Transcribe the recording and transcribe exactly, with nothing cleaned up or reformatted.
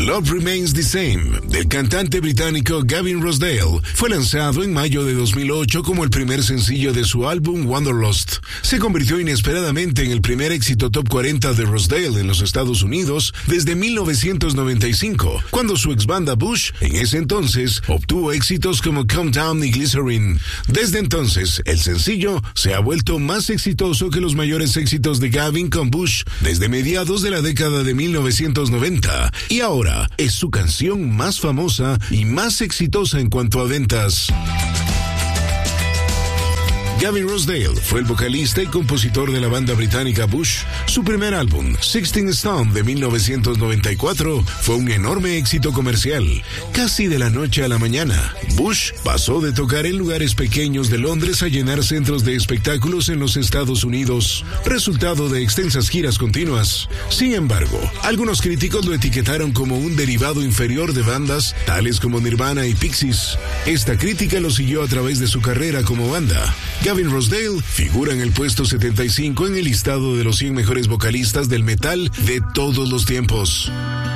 Love Remains the Same, del cantante británico Gavin Rossdale, fue lanzado en mayo de dos mil ocho como el primer sencillo de su álbum Wanderlust. Se convirtió inesperadamente en el primer éxito top cuarenta de Rossdale en los Estados Unidos desde mil novecientos noventa y cinco, cuando su ex banda Bush, en ese entonces, obtuvo éxitos como Calm Down y Glycerine. Desde entonces, el sencillo se ha vuelto más exitoso que los mayores éxitos de Gavin con Bush desde mediados de la década de mil novecientos noventa, y ahora es su canción más famosa y más exitosa en cuanto a ventas. Gavin Rossdale fue el vocalista y compositor de la banda británica Bush. Su primer álbum, Sixteen Stone de mil novecientos noventa y cuatro, fue un enorme éxito comercial. Casi de la noche a la mañana, Bush pasó de tocar en lugares pequeños de Londres a llenar centros de espectáculos en los Estados Unidos, resultado de extensas giras continuas. Sin embargo, algunos críticos lo etiquetaron como un derivado inferior de bandas tales como Nirvana y Pixies. Esta crítica lo siguió a través de su carrera como banda. Gavin Rossdale figura en el puesto setenta y cinco en el listado de los cien mejores vocalistas del metal de todos los tiempos.